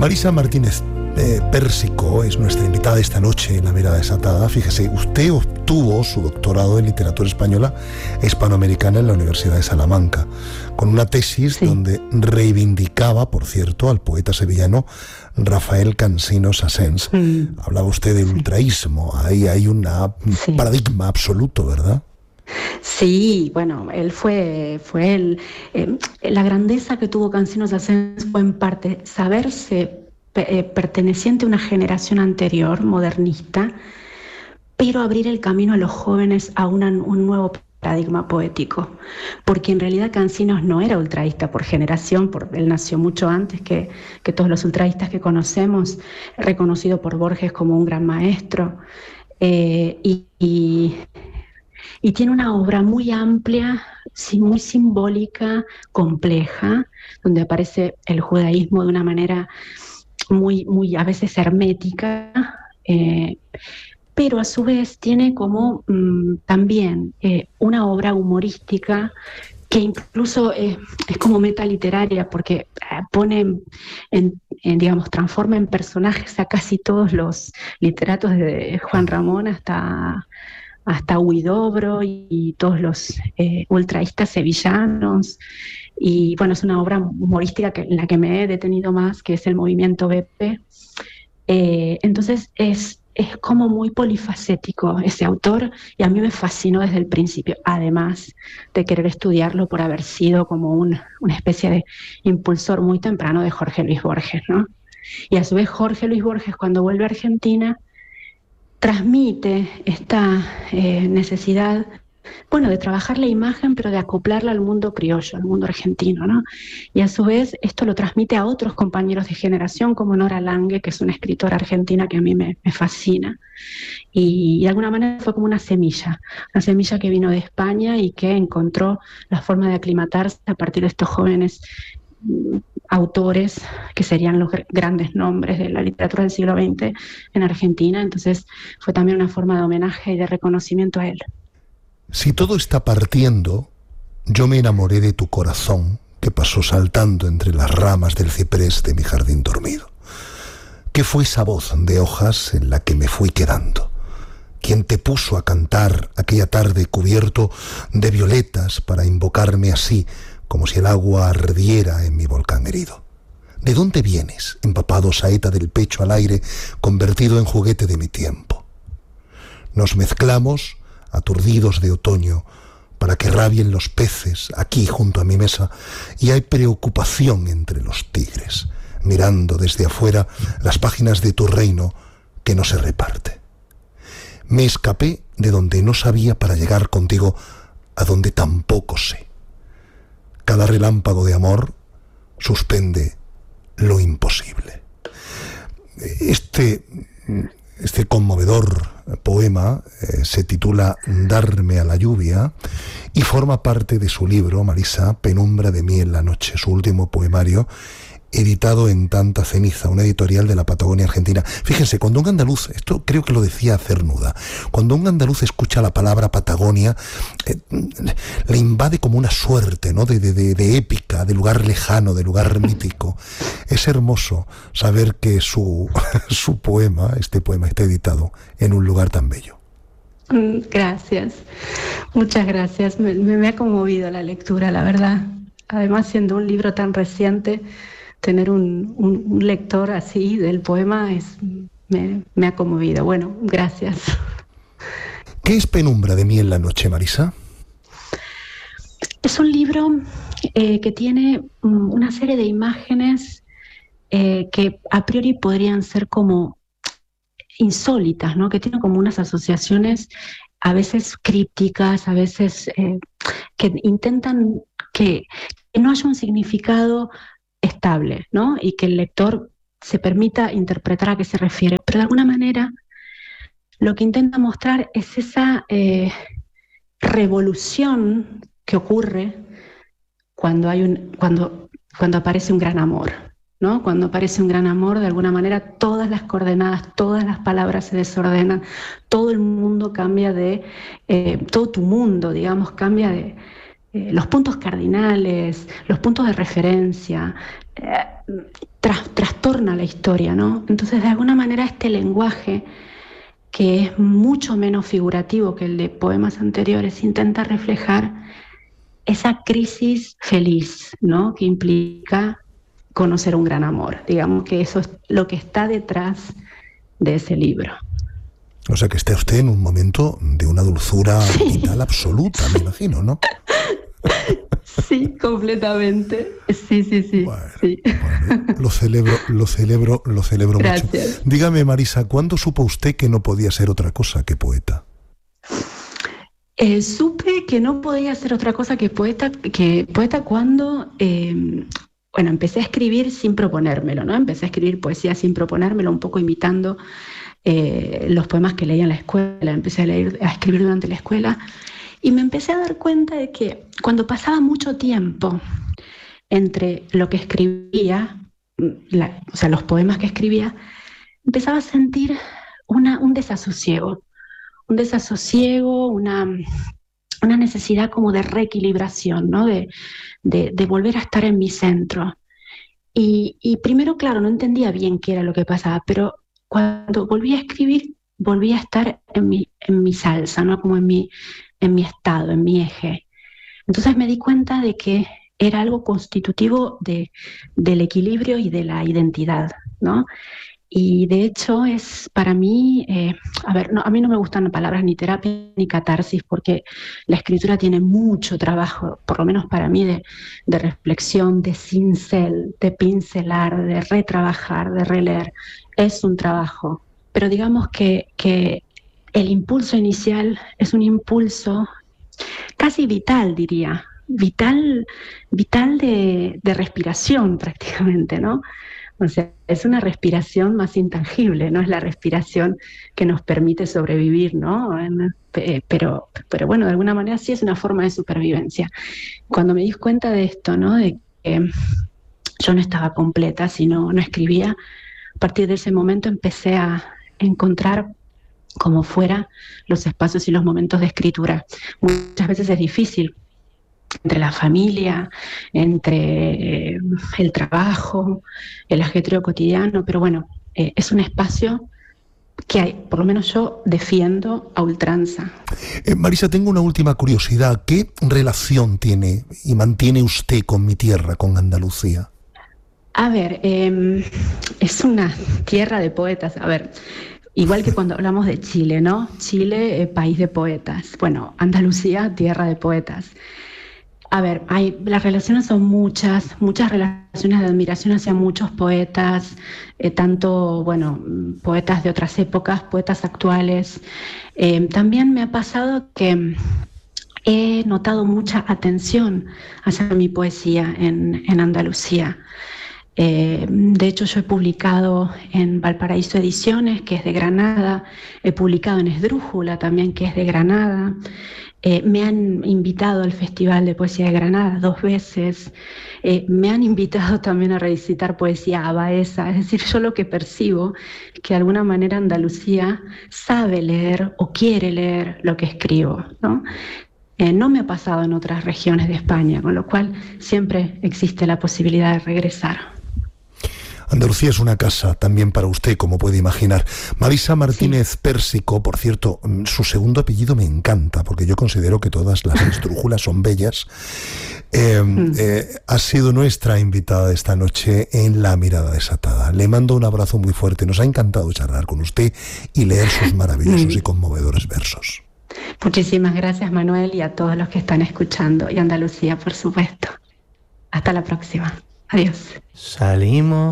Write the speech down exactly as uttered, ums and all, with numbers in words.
Marisa Martínez eh, Pérsico es nuestra invitada esta noche en La Mirada Desatada. Fíjese, usted obtuvo su doctorado en literatura española e hispanoamericana en la Universidad de Salamanca, con una tesis sí. donde reivindicaba, por cierto, al poeta sevillano Rafael Cansinos Sassens. Mm. Hablaba usted del sí. ultraísmo, ahí hay un sí. paradigma absoluto, ¿verdad? Sí, bueno, él fue, fue él. Eh, la grandeza que tuvo Cansinos Sassens fue en parte saberse eh, perteneciente a una generación anterior, modernista, pero abrir el camino a los jóvenes a una, un nuevo paradigma poético, porque en realidad Cansinos no era ultraísta por generación, por, él nació mucho antes que, que todos los ultraístas que conocemos, reconocido por Borges como un gran maestro, eh, y... y Y tiene una obra muy amplia, sí, muy simbólica, compleja, donde aparece el judaísmo de una manera muy, muy a veces hermética, eh, pero a su vez tiene como mmm, también eh, una obra humorística que incluso eh, es como metaliteraria, porque eh, pone, en, en, digamos, transforma en personajes a casi todos los literatos de Juan Ramón hasta... hasta Huidobro y, y todos los eh, ultraístas sevillanos. Y bueno, es una obra humorística que, en la que me he detenido más, que es el movimiento B P. Eh, entonces es, es como muy polifacético ese autor, y a mí me fascinó desde el principio, además de querer estudiarlo por haber sido como un, una especie de impulsor muy temprano de Jorge Luis Borges, ¿no? Y a su vez Jorge Luis Borges, cuando vuelve a Argentina, transmite esta eh, necesidad, bueno, de trabajar la imagen, pero de acoplarla al mundo criollo, al mundo argentino, ¿no? Y a su vez esto lo transmite a otros compañeros de generación, como Nora Lange, que es una escritora argentina que a mí me, me fascina. Y, y de alguna manera fue como una semilla, una semilla que vino de España y que encontró la forma de aclimatarse a partir de estos jóvenes autores que serían los grandes nombres de la literatura del siglo veinte en Argentina. Entonces fue también una forma de homenaje y de reconocimiento a él. Si todo está partiendo, yo me enamoré de tu corazón, que pasó saltando entre las ramas del ciprés de mi jardín dormido. ¿Qué fue esa voz de hojas en la que me fui quedando? ¿Quién te puso a cantar aquella tarde cubierto de violetas para invocarme así, como si el agua ardiera en mi volcán herido? ¿De dónde vienes, empapado saeta del pecho al aire, convertido en juguete de mi tiempo? Nos mezclamos, aturdidos de otoño, para que rabien los peces aquí junto a mi mesa, y hay preocupación entre los tigres, mirando desde afuera las páginas de tu reino que no se reparte. Me escapé de donde no sabía para llegar contigo a donde tampoco sé. Cada relámpago de amor suspende lo imposible. Este, este conmovedor poema eh, se titula Darme a la lluvia y forma parte de su libro, Marisa, Penumbra de mí en la noche, su último poemario, editado en Tanta Ceniza, una editorial de la Patagonia Argentina. Fíjense, cuando un andaluz, esto creo que lo decía Cernuda, cuando un andaluz escucha la palabra Patagonia, eh, le invade como una suerte, ¿no?, de, de, de, de épica, de lugar lejano, de lugar mítico. Es hermoso saber que su, su poema, este poema, está editado en un lugar tan bello. Gracias, muchas gracias. Me, me ha conmovido la lectura, la verdad. Además, siendo un libro tan reciente, tener un, un, un lector así del poema es, me, me ha conmovido. Bueno, gracias. ¿Qué es Penumbra de mí en la noche, Marisa? Es un libro eh, que tiene um, una serie de imágenes eh, que a priori podrían ser como insólitas, ¿no? Que tienen como unas asociaciones a veces crípticas, a veces eh, que intentan que, que no haya un significado estable, ¿no? Y que el lector se permita interpretar a qué se refiere. Pero de alguna manera lo que intenta mostrar es esa eh, revolución que ocurre cuando hay un, cuando, cuando aparece un gran amor, ¿no? Cuando aparece un gran amor, de alguna manera todas las coordenadas, todas las palabras se desordenan, todo el mundo cambia de, eh, todo tu mundo, digamos, cambia de Eh, los puntos cardinales, los puntos de referencia, eh, tras, trastorna la historia, ¿no? Entonces, de alguna manera, este lenguaje, que es mucho menos figurativo que el de poemas anteriores, intenta reflejar esa crisis feliz, ¿no?, que implica conocer un gran amor. Digamos que eso es lo que está detrás de ese libro. O sea que está usted en un momento de una dulzura sí. vital absoluta, me imagino, ¿no? Sí, completamente. Sí, sí, sí. Bueno, sí. Bueno, lo celebro, lo celebro, lo celebro Gracias. mucho. Dígame, Marisa, ¿cuándo supo usted que no podía ser otra cosa que poeta? Eh, supe que no podía ser otra cosa que poeta, que poeta cuando, eh, bueno, empecé a escribir sin proponérmelo, ¿no? Empecé a escribir poesía sin proponérmelo, un poco imitando eh, los poemas que leía en la escuela. Empecé a leer, a escribir durante la escuela y me empecé a dar cuenta de que cuando pasaba mucho tiempo entre lo que escribía, la, o sea, los poemas que escribía, empezaba a sentir una, un desasosiego. un desasosiego, una, una necesidad como de reequilibración, ¿no? de, de, de volver a estar en mi centro. Y, y primero, claro, no entendía bien qué era lo que pasaba, pero cuando volví a escribir, volví a estar en mi, en mi salsa, ¿no? Como en mi, en mi estado, en mi eje. Entonces me di cuenta de que era algo constitutivo de, del equilibrio y de la identidad, ¿no? Y de hecho es para mí, eh, a ver, no, a mí no me gustan palabras ni terapia ni catarsis, porque la escritura tiene mucho trabajo, por lo menos para mí, de, de reflexión, de cincel, de pincelar, de retrabajar, de releer. Es un trabajo, pero digamos que, que el impulso inicial es un impulso casi vital, diría, vital, vital de, de respiración prácticamente, ¿no? O sea, es una respiración más intangible, no es la respiración que nos permite sobrevivir, ¿no? Pero, pero bueno, de alguna manera sí es una forma de supervivencia. Cuando me di cuenta de esto, ¿no? De que yo no estaba completa si no, no escribía, a partir de ese momento empecé a encontrar como fuera los espacios y los momentos de escritura. Muchas veces es difícil, entre la familia, entre eh, el trabajo, el ajetreo cotidiano, pero bueno, eh, es un espacio que hay, por lo menos yo defiendo a ultranza. Eh, Marisa, tengo una última curiosidad. ¿Qué relación tiene y mantiene usted con mi tierra, con Andalucía? A ver, eh, es una tierra de poetas. A ver, igual que cuando hablamos de Chile, ¿no? Chile, eh, país de poetas. Bueno, Andalucía, tierra de poetas. A ver, hay, las relaciones son muchas, muchas relaciones de admiración hacia muchos poetas, eh, tanto, bueno, poetas de otras épocas, poetas actuales. Eh, también me ha pasado que he notado mucha atención hacia mi poesía en, en Andalucía. Eh, de hecho, yo he publicado en Valparaíso Ediciones, que es de Granada, he publicado en Esdrújula también, que es de Granada. Eh, me han invitado al Festival de Poesía de Granada dos veces, eh, me han invitado también a recitar poesía a Baeza, es decir, yo lo que percibo es que de alguna manera Andalucía sabe leer o quiere leer lo que escribo, ¿no? Eh, no me ha pasado en otras regiones de España, con lo cual siempre existe la posibilidad de regresar. Andalucía es una casa también para usted, como puede imaginar. Marisa Martínez sí. Pérsico, por cierto, su segundo apellido me encanta, porque yo considero que todas las esdrújulas son bellas. Eh, mm. eh, ha sido nuestra invitada esta noche en La Mirada Desatada. Le mando un abrazo muy fuerte. Nos ha encantado charlar con usted y leer sus maravillosos y conmovedores versos. Muchísimas gracias, Manuel, y a todos los que están escuchando. Y Andalucía, por supuesto. Hasta la próxima. Adiós. Salimos